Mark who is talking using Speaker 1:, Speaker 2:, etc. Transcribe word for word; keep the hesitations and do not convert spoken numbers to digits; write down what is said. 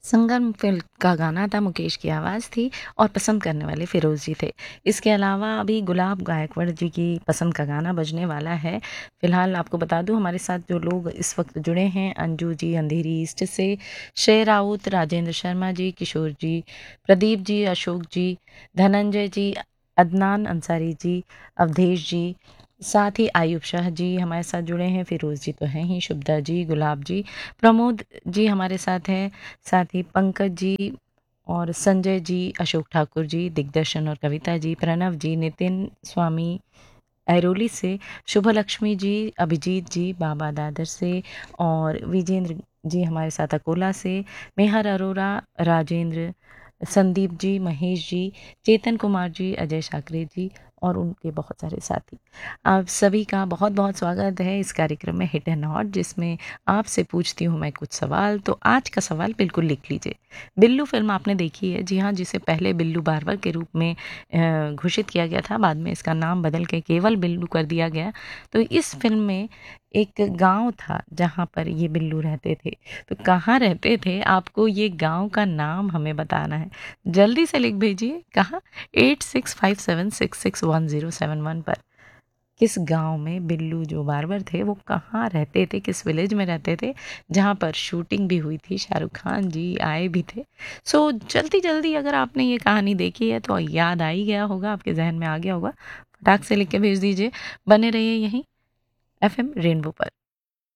Speaker 1: संगम film का गाना था, मुकेश की आवाज़ थी और पसंद करने वाले फ़िरोज़ जी थे। इसके अलावा अभी गुलाब गायकवाड़ जी की पसंद का गाना बजने वाला है। फ़िलहाल आपको बता दूँ हमारे साथ जो लोग इस वक़्त जुड़े हैं, अंजू जी अंधेरी ईस्ट से, श्रेय राउत, राजेंद्र शर्मा जी, किशोर जी, प्रदीप जी, अशोक जी, धनंजय जी, अदनान अंसारी जी, अवधेश जी, साथ ही आयुब शाह जी हमारे साथ जुड़े हैं, फ़िरोज़ जी तो हैं ही, शुभदा जी, गुलाब जी, प्रमोद जी हमारे साथ हैं, साथ ही पंकज जी और संजय जी, अशोक ठाकुर जी, दिग्दर्शन और कविता जी, प्रणव जी, नितिन स्वामी ऐरोली से, शुभ लक्ष्मी जी, अभिजीत जी बाबा दादर से और विजेंद्र जी हमारे साथ अकोला से, मेहर अरोरा, राजेंद्र, संदीप जी, महेश जी, चेतन कुमार जी, अजय शाकरे जी और उनके बहुत सारे साथी। आप सभी का बहुत-बहुत स्वागत है इस कार्यक्रम में हिट एंड हॉट, जिसमें आपसे पूछती हूँ मैं कुछ सवाल। तो आज का सवाल बिल्कुल लिख लीजिए। बिल्लू फ़िल्म आपने देखी है? जी हाँ, जिसे पहले बिल्लू बारवर के रूप में अ, घोषित किया गया था, बाद में इसका नाम बदल के केवल बिल्लू कर दिया गया। तो इस फ़िल्म में एक गाँव था जहाँ पर ये बिल्लू रहते थे। तो कहाँ रहते थे? आपको ये गाँव का नाम हमें बताना है। जल्दी से लिख भेजिए। कहाँ? Eight six five seven six six one zero seven one पर। किस गाँव में बिल्लू जो बार्बर थे वो कहाँ रहते थे, किस विलेज में रहते थे, जहाँ पर शूटिंग भी हुई थी, शाहरुख खान जी आए भी थे। सो जल्दी-जल्दी अगर आपने ये कहानी देखी है तो याद आ ही गया होगा, आपके ज़हन में आ गया होगा। फटाक से लिख के भेज दीजिए। बने रहिए यहीं एफ़एम रेनबो पर।